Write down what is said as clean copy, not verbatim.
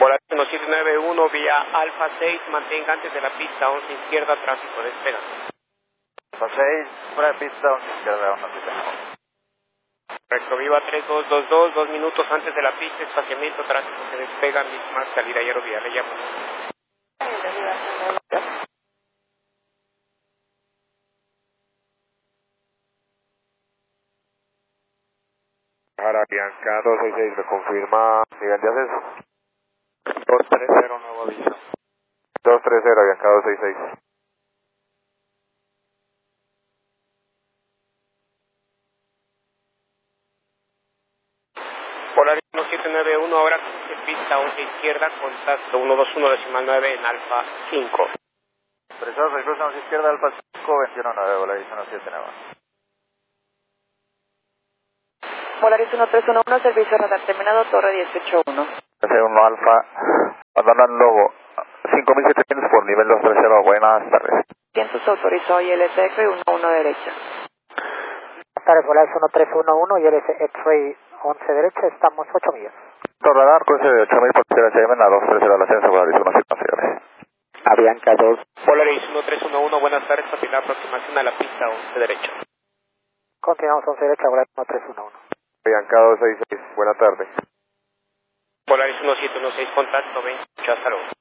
Polaris 1791 vía Alfa 6, mantenga antes de la pista 11 izquierda, tráfico, despega. Alfa 6, fuera de pista 11 izquierda, 1 tenemos. Correcto, viva 3222, 2 minutos antes de la pista, espaciamiento, tráfico, se despega, misma salida aerovía, le llamo. Para Bianca 266, me confirma nivel de acceso. 230, nuevo aviso. 230, Bianca 266. Polaris 1791, ahora en pista 11 izquierda, contacto 121.9 en Alfa 5. Presos, reclusa 11 izquierda, Alfa 5, 219, Polaris 1791. Polaris 1311, servicio radar terminado, torre 181. F1 Alfa, abandonan Lobo, 5700 por nivel 230, buenas tardes. Cientos autorizó y LSX 11 derecha. Buenas tardes, Polaris 1311 y LSX 11 derecha, estamos 8 millas. Radar, cruce de 8000 por CM en la 230 de la ascenso, Polaris 1791. Avianca 2. Polaris 1311, buenas tardes, continuar aproximación a la pista 11 derecha. Continuamos 11 derecha, Polaris 1311. Bianca 266, buena tarde. Polaris 1716, contacto 20, hasta luego.